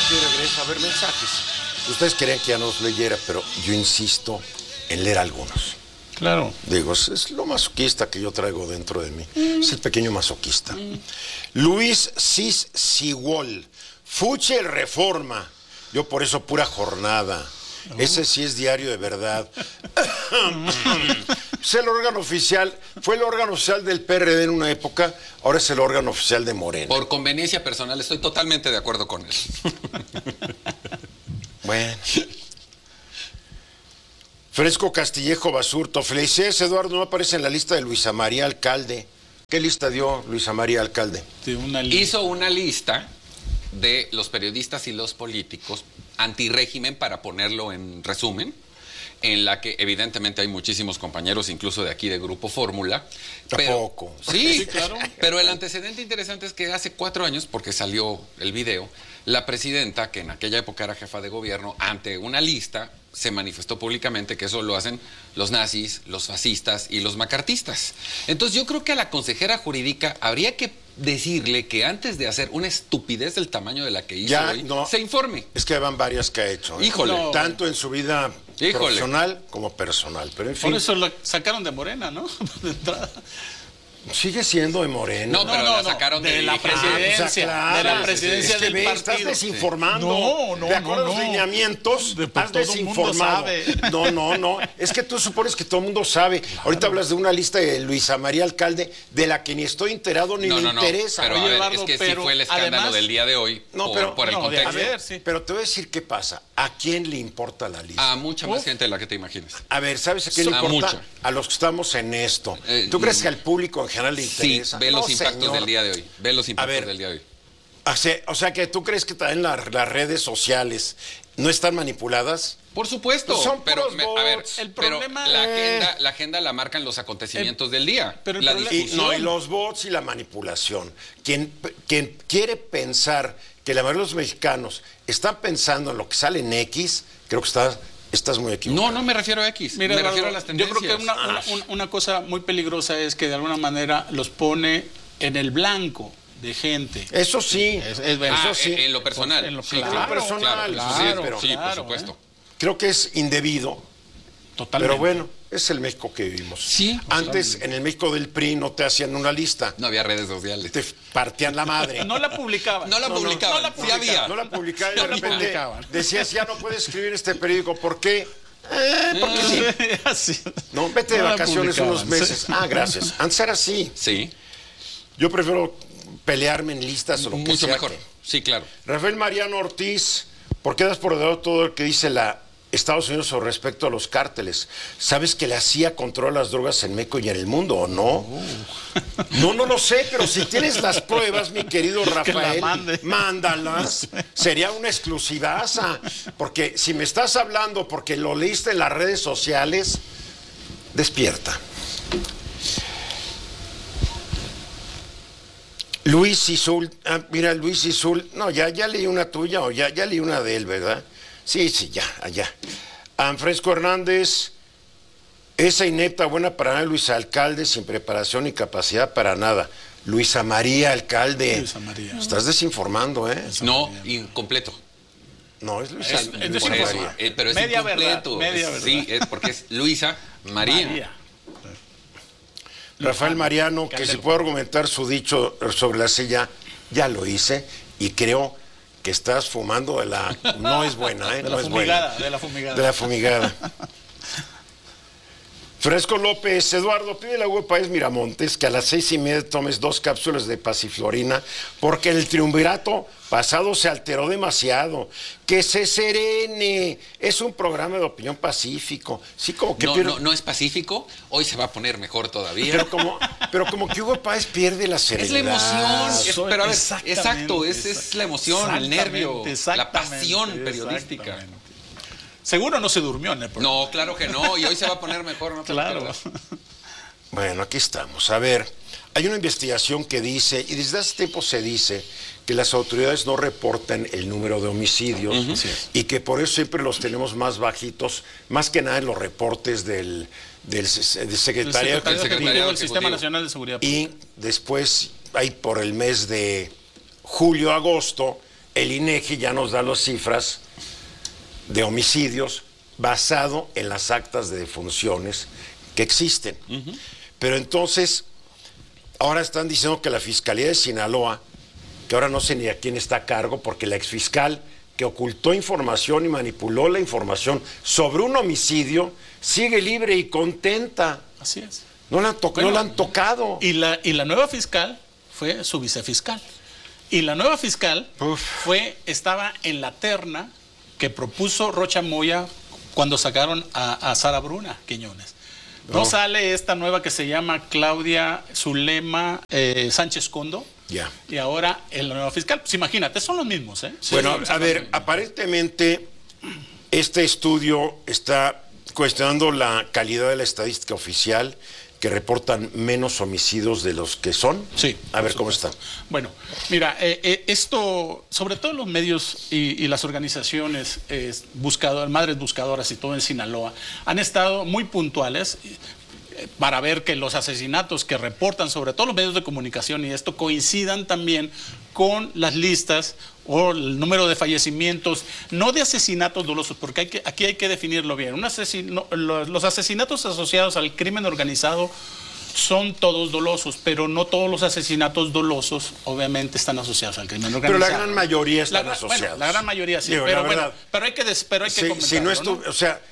de regreso a ver mensajes. Ustedes querían que ya no los leyera, pero yo insisto en leer algunos. Claro. Digo, es lo masoquista que yo traigo dentro de mí. Es el pequeño masoquista. Luis Cis Sigol. Fuche el Reforma. Yo por eso pura jornada. Ese sí es diario de verdad. Es el órgano oficial, fue el órgano oficial del PRD en una época, ahora es el órgano oficial de Morena. Por conveniencia personal, estoy totalmente de acuerdo con él. Bueno. Fresco Castillejo Basurto. Felicidades, Eduardo, no aparece en la lista de Luisa María Alcalde. ¿Qué lista dio Luisa María Alcalde? Hizo una lista de los periodistas y los políticos antirrégimen, para ponerlo en resumen, en la que evidentemente hay muchísimos compañeros, incluso de aquí de Grupo Fórmula. Tampoco. Sí, claro. Pero el antecedente interesante es que hace 4 años, porque salió el video, la presidenta, que en aquella época era jefa de gobierno, ante una lista se manifestó públicamente que eso lo hacen los nazis, los fascistas y los macartistas. Entonces yo creo que a la consejera jurídica habría que decirle que antes de hacer una estupidez del tamaño de la que hizo hoy, se informe. Es que van varias que ha hecho. Híjole. No. Tanto en su vida profesional como personal. Pero en fin. Por eso la sacaron de Morena, ¿no? De entrada. Sigue siendo de Morena. No, pero la sacaron de la presidencia. O sea, claro, de la presidencia del partido. Estás desinformando. De acuerdo a los lineamientos, has desinformado. No. Es que tú supones que todo el mundo sabe. Claro. Ahorita hablas de una lista de Luisa María Alcalde, de la que ni estoy enterado ni me interesa. Pero, Oye, a ver, Eduardo, es que sí fue el escándalo además, del día de hoy por el contexto. A ver, sí. Pero te voy a decir qué pasa. ¿A quién le importa la lista? A mucha más gente de la que te imaginas. A ver, ¿sabes a quién le importa? Mucha. A los que estamos en esto. ¿Tú crees que al público en general le interesa? Sí, ve los impactos del día de hoy. Ve los impactos del día de hoy. O sea, que tú crees que también las redes sociales no están manipuladas. Por supueén, son pero bots. A ver, el problema, la agenda la marcan los acontecimientos del día. Pero la discusión. Y los bots y la manipulación. Quien quiere pensar que la mayoría de los mexicanos están pensando en lo que sale en X, creo que estás muy equivocado. No me refiero a X. Mira, me refiero a las tendencias. Yo creo que una cosa muy peligrosa es que de alguna manera los pone en el blanco de gente. Eso sí. Eso sí. En lo personal. Claro, sí, por supuesto. Creo que es indebido. Totalmente. Pero bueno, es el México que vivimos. Sí. Antes, en el México del PRI, no te hacían una lista. No había redes sociales. Te partían la madre. No la publicaban. No la publicaban. Sí había. No la publicaban. Y de repente decías, ya no puedes escribir este periódico. ¿Por qué? Porque sí. No, vete de vacaciones unos meses. Sí. Gracias. Antes era así. Sí. Yo prefiero pelearme en listas o lo que sea. Mucho mejor. Sí, claro. Rafael Mariano Ortiz, ¿por qué das por dado todo lo que dice la Estados Unidos sobre respecto a los cárteles? ¿Sabes que la CIA controla las drogas en México y en el mundo o no? No lo sé, pero si tienes las pruebas, mi querido Rafael, mándalas. Sería una exclusivaza. Porque si me estás hablando porque lo leíste en las redes sociales, despierta. Luis Isul, mira, Luis Isul, no, ya leí una tuya o ya leí una de él, ¿verdad? Sí, ya, allá. Fresco Hernández, esa inepta buena para nada, Luisa Alcalde, sin preparación ni capacidad para nada. Luisa María Alcalde. Luisa María. Estás desinformando, ¿eh? No, incompleto. No, es Luisa María. Pero es media incompleto. Media verdad. Sí, es porque es Luisa María. Rafael Mariano, que si puedo argumentar su dicho sobre la silla, ya lo hice y creo que estás fumando de la... No es buena, ¿eh? De la fumigada. De la fumigada. Fresco López, Eduardo, pide a Hugo Páez Miramontes que a las 6:30 tomes 2 cápsulas de pasiflorina porque el triunvirato pasado se alteró demasiado. Que se serene. Es un programa de opinión pacífico. Sí, como que no es pacífico. Hoy se va a poner mejor todavía. Pero como que Hugo Páez pierde la serenidad. Es la emoción. Pero a ver, exacto, es la emoción, el nervio, la pasión periodística. Seguro no se durmió en el programa. No, claro que no, y hoy se va a poner mejor, ¿no? Claro. Bueno, aquí estamos. A ver, hay una investigación que dice, y desde hace tiempo se dice, que las autoridades no reportan el número de homicidios y que por eso siempre los tenemos más bajitos, más que nada en los reportes del Secretariado del Sistema Nacional de Seguridad Pública. Y después, ahí por el mes de julio, agosto, el INEGI ya nos da las cifras de homicidios basado en las actas de defunciones que existen. Pero entonces, ahora están diciendo que la Fiscalía de Sinaloa, que ahora no sé ni a quién está a cargo, porque la exfiscal que ocultó información y manipuló la información sobre un homicidio, sigue libre y contenta. Así es. No la han tocado. Y la nueva fiscal fue su vicefiscal. Y la nueva fiscal estaba en la terna que propuso Rocha Moya cuando sacaron a Sara Bruna Quiñones. No sale esta nueva que se llama Claudia Zulema Sánchez Condo. Ya. Y ahora la nueva fiscal. Pues imagínate, son los mismos, ¿eh? Bueno, a ver, aparentemente este estudio está cuestionando la calidad de la estadística oficial, que reportan menos homicidios de los que son. Sí. A ver cómo está. Bueno, mira, esto, sobre todo los medios y las organizaciones madres buscadoras y todo en Sinaloa, han estado muy puntuales para ver que los asesinatos que reportan, sobre todo los medios de comunicación y esto, coincidan también con las listas o el número de fallecimientos, no de asesinatos dolosos, porque aquí hay que definirlo bien. Los asesinatos asociados al crimen organizado son todos dolosos, pero no todos los asesinatos dolosos obviamente están asociados al crimen organizado. Pero la gran mayoría están asociados. Bueno, la gran mayoría sí, Digo, pero bueno, pero hay que comentarlo, si no ¿no? O sea,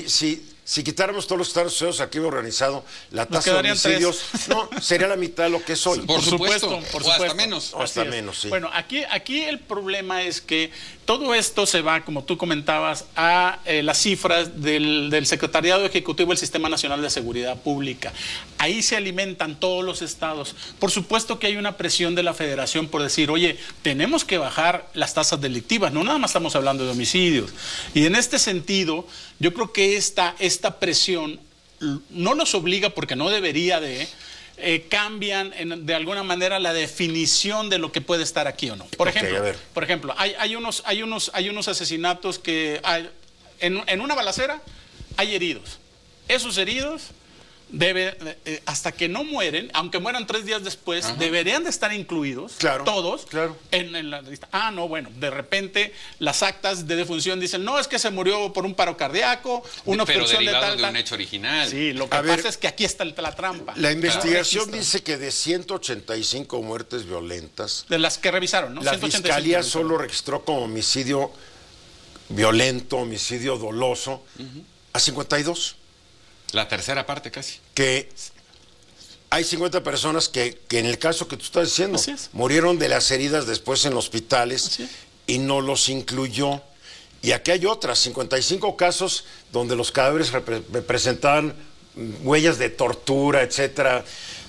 si quitáramos todos los que están asociados al crimen organizado, la Nos tasa de quedarían homicidios sería la mitad de lo que es hoy. Por supuesto. Por O hasta supuesto. menos. O hasta Así es. menos, sí. Bueno, aquí el problema es que todo esto se va, como tú comentabas, a las cifras del Secretariado Ejecutivo del Sistema Nacional de Seguridad Pública. Ahí se alimentan todos los estados. Por supuesto que hay una presión de la Federación por decir, oye, tenemos que bajar las tasas delictivas, no nada más estamos hablando de homicidios. Y en este sentido, yo creo que esta presión no los obliga, porque no debería de... cambian de alguna manera la definición de lo que puede estar aquí o no. Por ejemplo, hay unos asesinatos que en una balacera hay heridos. Esos heridos hasta que no mueren, aunque mueran 3 días después, deberían de estar incluidos, todos, en la lista. No, bueno, de repente las actas de defunción dicen, no, es que se murió por un paro cardíaco, una obstrucción de tal, de un hecho original. Sí, lo que pasa es que aquí está la trampa. La investigación dice que de 185 muertes violentas, de las que revisaron, ¿no? La Fiscalía solo registró como homicidio violento, homicidio doloso, a 52. La tercera parte casi. Que hay 50 personas que en el caso que tú estás diciendo, murieron de las heridas después en hospitales y no los incluyó. Y aquí hay otras, 55 casos donde los cadáveres representaban huellas de tortura, etcétera.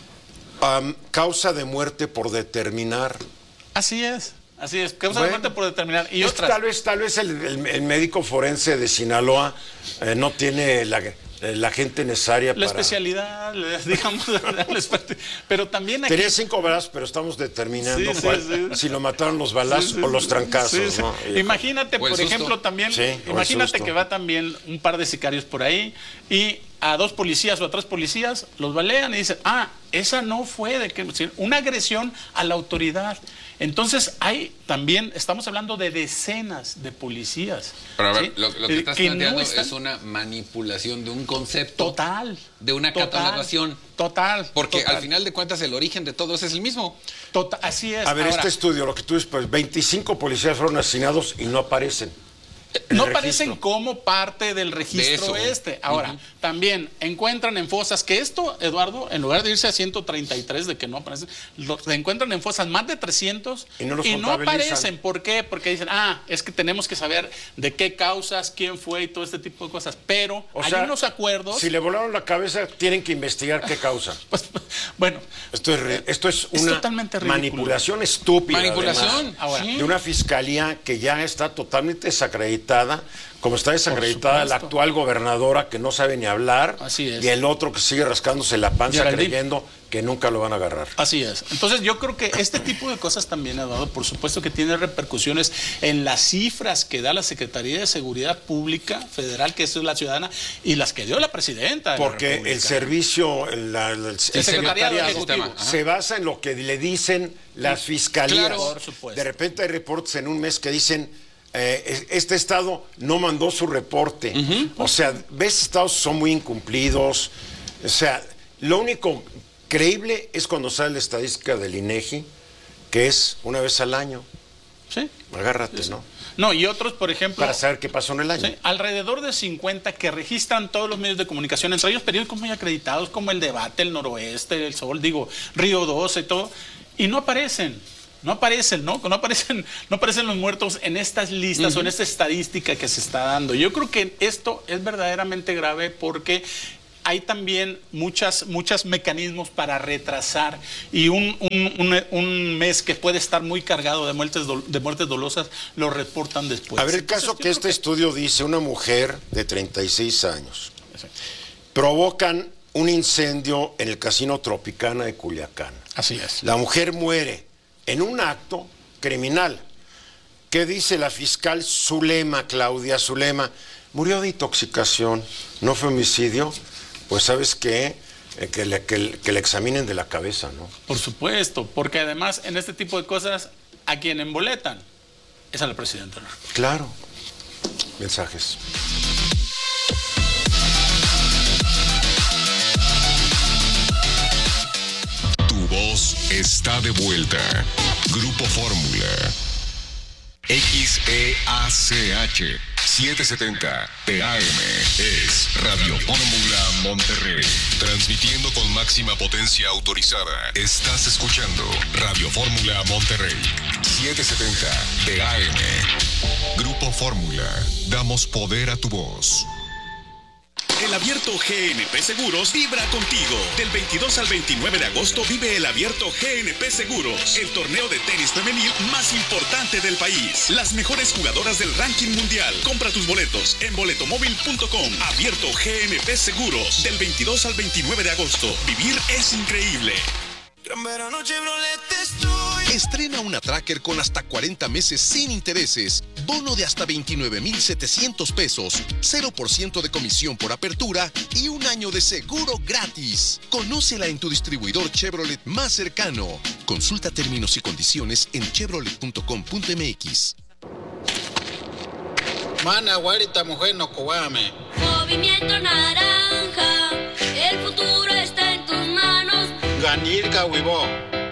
Causa de muerte por determinar. Así es, causa de muerte por determinar. Y otras. Tal vez el médico forense de Sinaloa no tiene la gente necesaria la especialidad, digamos, pero también aquí... Tenía 5 balazos, pero estamos determinando si lo mataron los balazos o los trancazos, ¿no? Imagínate, por ejemplo, también, imagínate que va también un par de sicarios por ahí y a 2 policías o a 3 policías los balean y dicen, esa no fue una agresión a la autoridad. Entonces estamos hablando de decenas de policías. Pero a ver, lo que estás planteando es una manipulación de un concepto. Total. De una catalogación. Total. Porque al final de cuentas el origen de todo eso es el mismo. Así es. A ver, este estudio, lo que tú dices, pues 25 policías fueron asesinados y no aparecen. No aparecen como parte del registro Ahora, también encuentran en fosas, que esto, Eduardo, en lugar de irse a 133 de que no aparecen, se encuentran en fosas más de 300 y no aparecen. ¿Por qué? Porque dicen, es que tenemos que saber de qué causas, quién fue y todo este tipo de cosas. Pero hay unos acuerdos. Si le volaron la cabeza, tienen que investigar qué causa. Bueno. Esto es una manipulación estúpida. Manipulación. De una fiscalía que ya está totalmente desacreditada desacreditada, como está desacreditada la actual gobernadora que no sabe ni hablar, Así es. y el otro que sigue rascándose la panza Geraldine. creyendo que nunca lo van a agarrar. Así es. Entonces yo creo que este tipo de cosas también, Eduardo, por supuesto que tiene repercusiones en las cifras que da la Secretaría de Seguridad Pública Federal, que es la ciudadana, y las que dio la presidenta de la Porque República. el servicio, El secretariado ejecutivo. Ajá. se basa en lo que le dicen las fiscalías. Claro. Por supuesto. De repente hay reportes en un mes que dicen este estado no mandó su reporte. O sea, ves, estados son muy incumplidos. O sea, lo único creíble es cuando sale la estadística del INEGI, que es una vez al año. Sí. Agárrate, ¿no? No, y otros, por ejemplo, Para saber qué pasó en el año. sí, alrededor de 50 que registran todos los medios de comunicación, entre ellos periódicos muy acreditados como El Debate, El Noroeste, El Sol, Río 12 y todo, y no aparecen. No aparecen los muertos en estas listas o en esta estadística que se está dando. Yo creo que esto es verdaderamente grave porque hay también muchos mecanismos para retrasar, y un mes que puede estar muy cargado de muertes dolosas lo reportan después. A ver, el caso que este estudio dice, una mujer de 36 años provocan un incendio en el Casino Tropicana de Culiacán. Así es. La mujer muere en un acto criminal. ¿Qué dice la fiscal Zulema, Claudia Zulema? Murió de intoxicación, no fue homicidio. Pues sabes qué, que le examinen de la cabeza, ¿no? Por supuesto, porque además en este tipo de cosas a quien emboletan es a la presidenta. Claro. Mensajes. Tu voz está de vuelta. Grupo Fórmula. XEACH 770 PM es Radio Fórmula Monterrey. Transmitiendo con máxima potencia autorizada. Estás escuchando Radio Fórmula Monterrey 770 AM. Grupo Fórmula. Damos poder a tu voz. El Abierto GNP Seguros vibra contigo. Del 22 al 29 de agosto vive el Abierto GNP Seguros, el torneo de tenis femenil más importante del país. Las mejores jugadoras del ranking mundial. Compra tus boletos en boletomóvil.com. Abierto GNP Seguros, del 22 al 29 de agosto. Vivir es increíble. Estrena una Tracker con hasta 40 meses sin intereses, bono de hasta 29,700 pesos, 0% de comisión por apertura y un año de seguro gratis. Conócela en tu distribuidor Chevrolet más cercano. Consulta términos y condiciones en chevrolet.com.mx. Mana, guarita, mujer, no coame. Movimiento Naranja, el futuro está en tus manos. Ganirka, huevón.